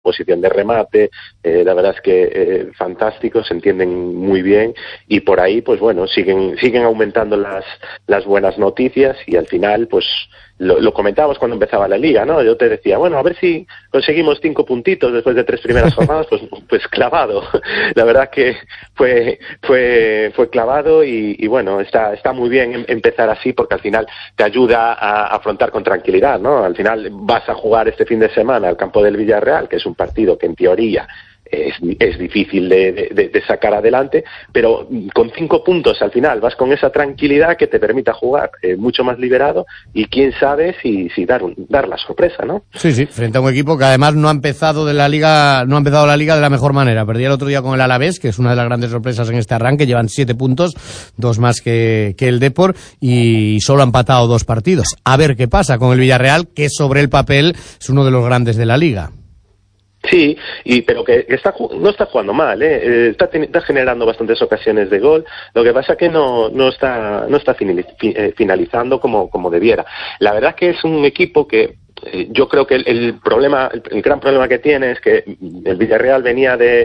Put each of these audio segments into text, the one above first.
posición de remate, la verdad es que fantásticos, se entienden muy bien y por ahí pues bueno, siguen aumentando las buenas noticias y al final pues lo comentábamos cuando empezaba la liga, ¿no? Yo te decía, bueno, a ver si conseguimos 5 puntitos después de 3 primeras jornadas, pues clavado. La verdad que fue clavado y bueno, está muy bien empezar así porque al final te ayuda a afrontar con tranquilidad, ¿no? Al final vas a jugar este fin de semana al campo del Villarreal, que es un partido que en teoría es difícil de sacar adelante, pero con 5 puntos al final vas con esa tranquilidad que te permita jugar mucho más liberado y quién sabe si dar la sorpresa, ¿no? Sí, frente a un equipo que además no ha empezado la liga de la mejor manera. Perdía el otro día con el Alavés, que es una de las grandes sorpresas en este arranque, llevan 7 puntos, 2 más que el Depor y solo ha empatado 2 partidos. A ver qué pasa con el Villarreal, que sobre el papel es uno de los grandes de la liga. Sí, pero que no está jugando mal, está generando bastantes ocasiones de gol. Lo que pasa que no está finalizando como debiera. La verdad que es un equipo que yo creo que el gran problema que tiene es que el Villarreal venía de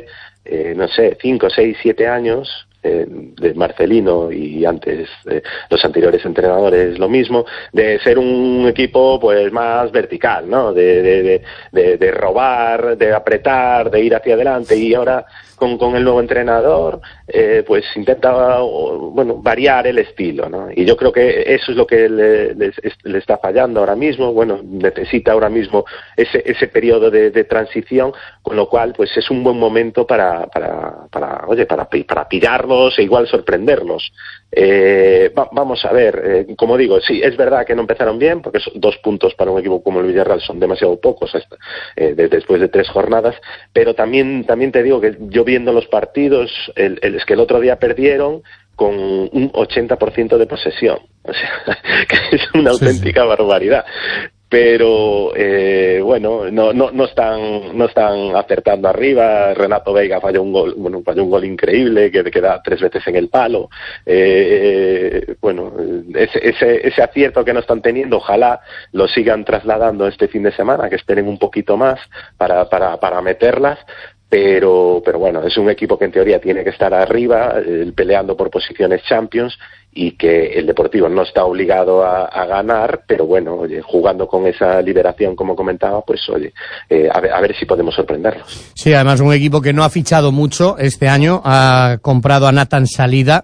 5, 6, 7 años de Marcelino y antes los anteriores entrenadores lo mismo, de ser un equipo pues más vertical, ¿no? De robar, de apretar, de ir hacia adelante y ahora con el nuevo entrenador pues intenta variar el estilo, ¿no? Y yo creo que eso es lo que le está fallando ahora mismo. Bueno, necesita ahora mismo ese periodo de transición, con lo cual pues es un buen momento para pillarlos e igual sorprenderlos. Vamos a ver, como digo, sí, es verdad que no empezaron bien, porque 2 puntos para un equipo como el Villarreal son demasiado pocos después de 3 jornadas, pero también te digo que yo viendo los partidos, es que el otro día perdieron con un 80% de posesión, o sea, que es una auténtica barbaridad. Pero no están acertando arriba. Renato Veiga falló un gol increíble que da 3 veces en el palo. Ese acierto que no están teniendo, ojalá lo sigan trasladando este fin de semana, que esperen un poquito más para meterlas. Pero bueno, es un equipo que en teoría tiene que estar arriba, peleando por posiciones Champions, y que el Deportivo no está obligado a ganar, pero bueno, oye, jugando con esa liberación, como comentaba, pues oye, a ver si podemos sorprenderlos. Sí, además un equipo que no ha fichado mucho este año, ha comprado a Nathan Saliba,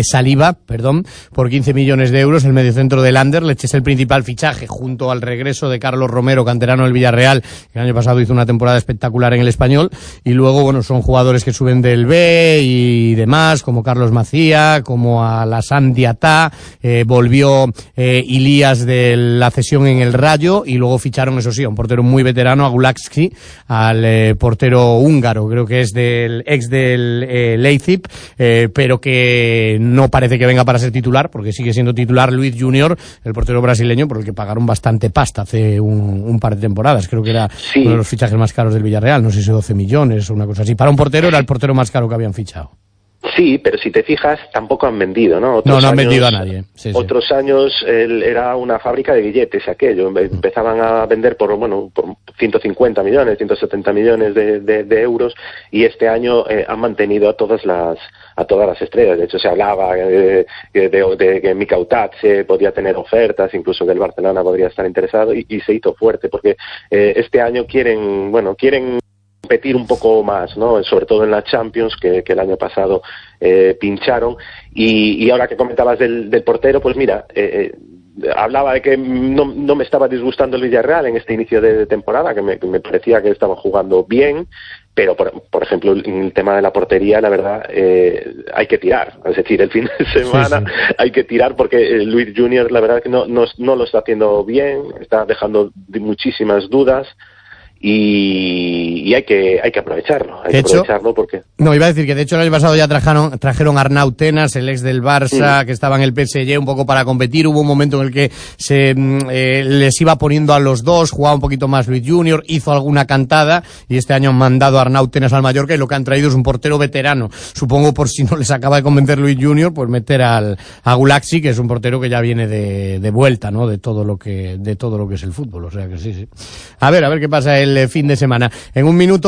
por 15 millones de euros, el mediocentro del Anderlecht, es el principal fichaje, junto al regreso de Carlos Romero, canterano del Villarreal, que el año pasado hizo una temporada espectacular en el Español, y luego, bueno, son jugadores que suben del B y demás, como Carlos Macía, como a la Sandy Diatá, volvió Ilías de la cesión en el Rayo y luego ficharon, eso sí, a un portero muy veterano, a Gulacsi, al portero húngaro, creo que es ex del Leipzig, pero que no parece que venga para ser titular, porque sigue siendo titular Luis Junior, el portero brasileño, por el que pagaron bastante pasta hace un par de temporadas. Creo que era uno de los fichajes más caros del Villarreal, no sé si 12 millones o una cosa así. Para un portero era el portero más caro que habían fichado. Sí, pero si te fijas, tampoco han vendido, ¿no? No han vendido a nadie. Sí. Otros años era una fábrica de billetes aquello. Empezaban a vender por 150 millones, 170 millones de euros, y este año han mantenido a todas las estrellas. De hecho, se hablaba de que Mikautatse podía tener ofertas, incluso que el Barcelona podría estar interesado, y se hizo fuerte, porque este año quieren competir un poco más, ¿no? Sobre todo en la Champions, que el año pasado pincharon, y ahora que comentabas del portero, pues mira, hablaba de que no me estaba disgustando el Villarreal en este inicio de temporada, que me parecía que estaba jugando bien, pero por ejemplo en el tema de la portería, la verdad, hay que tirar, es decir, el fin de semana hay que tirar, porque Luis Junior, la verdad que no lo está haciendo bien, está dejando muchísimas dudas. Y hay que aprovecharlo, porque... No, iba a decir que de hecho el año pasado ya trajeron a Arnau Tenas, el ex del Barça, que estaba en el PSG un poco para competir. Hubo un momento en el que se les iba poniendo a los dos, jugaba un poquito más Luis Junior, hizo alguna cantada, y este año han mandado a Arnau Tenas al Mallorca, y lo que han traído es un portero veterano. Supongo, por si no les acaba de convencer Luis Junior, pues meter a Gulacsi, que es un portero que ya viene de vuelta, ¿no? De todo lo que es el fútbol, o sea que sí. A ver qué pasa el fin de semana. En un minuto